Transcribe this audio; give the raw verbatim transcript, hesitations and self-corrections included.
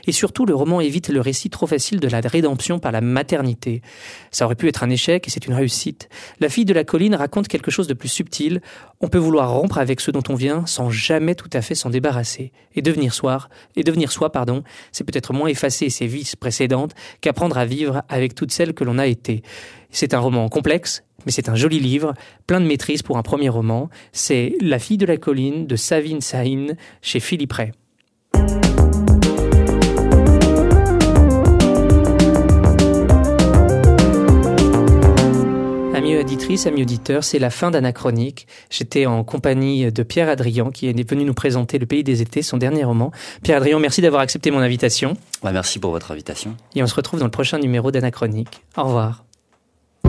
Et surtout, le roman évite le récit trop facile de la rédemption par la maternité. Ça aurait pu être un échec et c'est une réussite. La fille de la colline raconte quelque chose de plus subtil. On peut vouloir rompre avec ce dont on vient sans jamais tout à fait s'en débarrasser. Et devenir soi, et devenir soi, pardon, c'est peut-être moins effacer ses vices précédentes qu'apprendre à vivre avec toutes celles que l'on a été. C'est un roman complexe, mais c'est un joli livre, plein de maîtrise pour un premier roman. C'est La fille de la colline de Savine Sahin chez Philippe Ray. Amis auditrices, amis auditeurs, c'est la fin d'Anachronique. J'étais en compagnie de Pierre Adrian qui est venu nous présenter Le Pays des Étés, son dernier roman. Pierre Adrian, merci d'avoir accepté mon invitation. Ouais, merci pour votre invitation. Et on se retrouve dans le prochain numéro d'Anachronique. Au revoir.